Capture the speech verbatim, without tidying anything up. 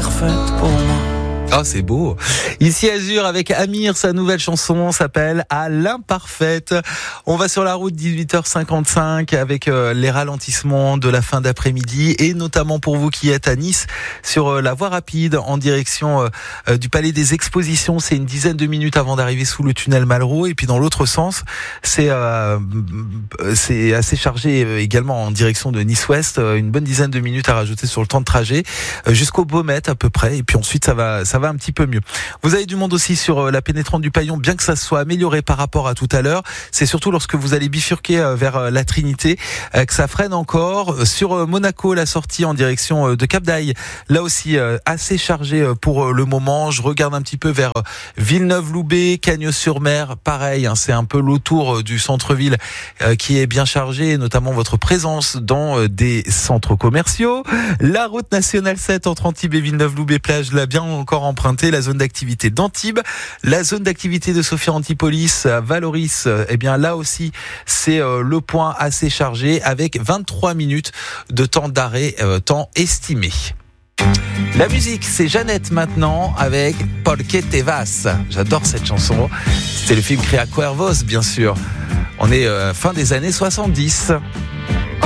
l'imparfaite pour moi. Ah, c'est beau. Ici Azur avec Amir, sa nouvelle chanson s'appelle À l'imparfaite. On va sur la route, dix-huit heures cinquante-cinq, avec euh, les ralentissements de la fin d'après-midi, et notamment pour vous qui êtes à Nice, sur euh, la voie rapide en direction euh, du Palais des Expositions. C'est une dizaine de minutes avant d'arriver sous le tunnel Malraux. Et puis dans l'autre sens, c'est euh, c'est assez chargé euh, également en direction de Nice-Ouest. Euh, une bonne dizaine de minutes à rajouter sur le temps de trajet euh, jusqu'au Baumette à peu près. Et puis ensuite, ça va, ça va un petit peu mieux. Vous avez du monde aussi sur la pénétrante du Paillon, bien que ça soit amélioré par rapport à tout à l'heure. C'est surtout lorsque vous allez bifurquer vers la Trinité que ça freine encore. Sur Monaco, la sortie en direction de Cap d'Aille, là aussi assez chargé pour le moment. Je regarde un petit peu vers Villeneuve-Loubet, Cagnes-sur-Mer, pareil, hein, c'est un peu l'autour du centre-ville qui est bien chargé, notamment votre présence dans des centres commerciaux. La route nationale sept entre Antibes et Villeneuve-Loubet-Plage, là bien encore emprunté. La zone d'activité d'Antibes, la zone d'activité de Sophia Antipolis à Valoris, eh bien là aussi c'est euh, le point assez chargé avec vingt-trois minutes de temps d'arrêt, euh, temps estimé. La musique, c'est Jeannette maintenant avec Porque te vas. J'adore cette chanson. C'était le film créé à Cuervos, bien sûr. On est euh, fin des années soixante-dix.